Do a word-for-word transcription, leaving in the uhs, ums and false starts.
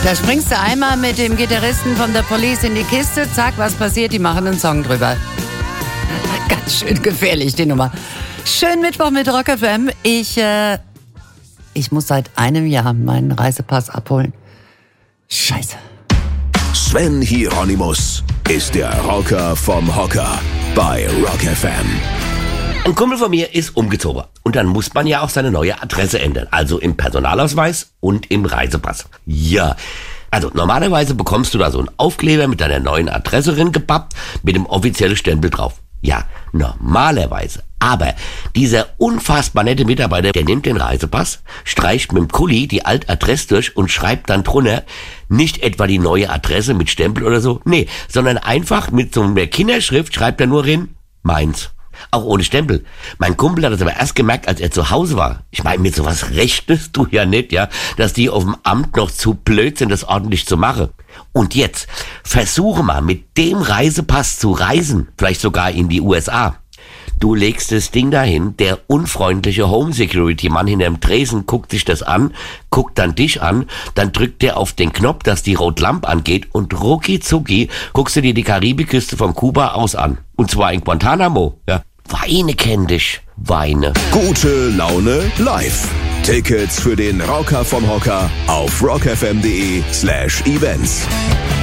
Da springst du einmal mit dem Gitarristen von der Police in die Kiste, zack, was passiert? Die machen einen Song drüber. Ganz schön gefährlich, die Nummer. Schönen Mittwoch mit Rock F M. Ich, äh, ich muss seit einem Jahr meinen Reisepass abholen. Scheiße. Sven Hieronymus ist der Rocker vom Hocker bei Rock F M. Ein Kumpel von mir ist umgezogen und dann muss man ja auch seine neue Adresse ändern, also im Personalausweis und im Reisepass. Ja, also normalerweise bekommst du da so einen Aufkleber mit deiner neuen Adresse drin gebappt, mit dem offiziellen Stempel drauf. Ja, normalerweise. Aber dieser unfassbar nette Mitarbeiter, der nimmt den Reisepass, streicht mit dem Kuli die alte Adresse durch und schreibt dann drunter nicht etwa die neue Adresse mit Stempel oder so, nee, sondern einfach mit so einer Kinderschrift schreibt er nur rein, meins. Auch ohne Stempel. Mein Kumpel hat das aber erst gemerkt, als er zu Hause war. Ich meine, mit sowas rechnest du ja nicht, ja, dass die auf dem Amt noch zu blöd sind, das ordentlich zu machen. Und jetzt, versuche mal mit dem Reisepass zu reisen, vielleicht sogar in die U S A. Du legst das Ding dahin, der unfreundliche Home-Security-Mann hinterm Tresen guckt sich das an, guckt dann dich an, dann drückt der auf den Knopf, dass die Rotlampe angeht und rucki zucki guckst du dir die Karibikküste von Kuba aus an. Und zwar in Guantanamo, ja. Weine kenn dich, Weine. Gute Laune live. Tickets für den Rocker vom Hocker auf rockfm.de slash events.